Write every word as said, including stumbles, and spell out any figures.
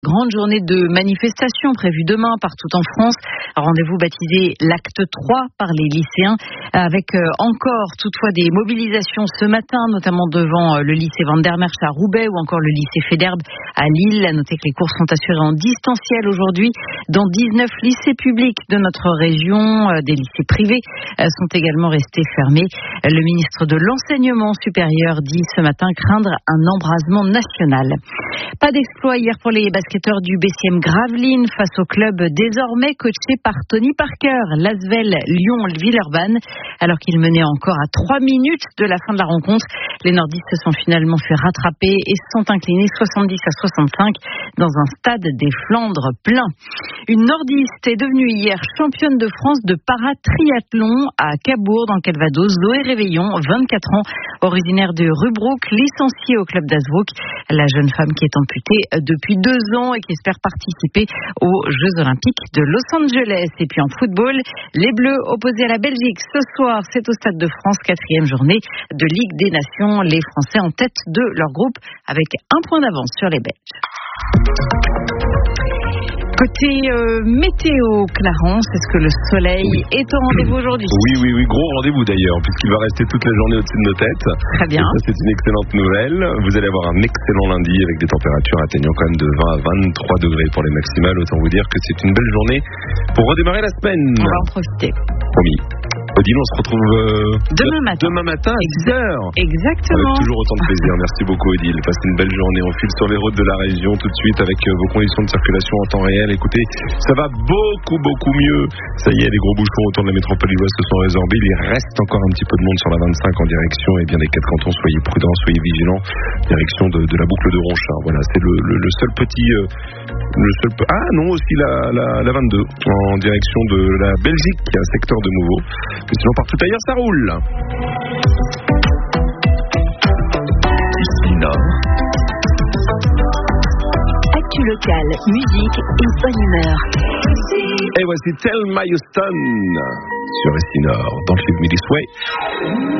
Grande journée de manifestation prévue demain partout en France. Rendez-vous baptisé l'acte trois par les lycéens, avec encore toutefois des mobilisations ce matin, notamment devant le lycée Van der Merch à Roubaix ou encore le lycée Féderbe à Lille. À noter que les cours sont assurés en distanciel aujourd'hui dans dix-neuf lycées publics de notre région. Des lycées privés sont également restés fermés. Le ministre de l'Enseignement supérieur dit ce matin craindre un embrasement national. Pas d'exploit hier pour les basketteurs du B C M Gravelines face au club désormais coaché par Tony Parker, l'Asvel Lyon-Villeurbanne. Alors qu'ils menaient encore à trois minutes de la fin de la rencontre, les nordistes se sont finalement fait rattraper et se sont inclinés soixante-dix à soixante-cinq dans un stade des Flandres plein. Une nordiste est devenue hier championne de France de paratriathlon à Cabourg dans le Calvados. Zoé Réveillon, vingt-quatre ans, originaire de Rubruck, licenciée au club d'Azbrook. La jeune femme qui est amputée depuis deux ans et qui espère participer aux Jeux Olympiques de Los Angeles. Et puis en football, les Bleus opposés à la Belgique ce soir, c'est au Stade de France, quatrième journée de Ligue des Nations. Les Français en tête de leur groupe avec un point d'avance sur les Belges. Côté euh, météo, Clarence, est-ce que le soleil oui. est au rendez-vous aujourd'hui ? Oui, oui, oui, gros rendez-vous d'ailleurs, puisqu'il va rester toute la journée au-dessus de nos têtes. Très bien. Et ça, c'est une excellente nouvelle. Vous allez avoir un excellent lundi avec des températures atteignant quand même de vingt à vingt-trois degrés pour les maximales. Autant vous dire que c'est une belle journée pour redémarrer la semaine. On va en profiter. Promis. Odile, on se retrouve euh, demain matin. Demain matin à dix heures. Exactement. Avec toujours autant de plaisir. Merci beaucoup, Odile. Passez une belle journée. On file sur les routes de la région tout de suite avec euh, vos conditions de circulation en temps réel. Écoutez, ça va beaucoup, beaucoup mieux. Ça y est, les gros bouchons autour de la métropole lilloise se sont résorbés. Il reste encore un petit peu de monde sur la vingt-cinq en direction et bien des quatre cantons. Soyez prudents, soyez vigilants. Direction de, de la boucle de Ronchard. Voilà, c'est le, le, le seul petit... Euh, le seul... Ah non, aussi la, la, la vingt-deux en direction de la Belgique, qui est un secteur de nouveau. Mais sinon, partout ailleurs, ça roule. Ici Nord. Actu local, musique et bonne humeur. Et voici Thelma Houston sur Ici Nord, dans le film This Way.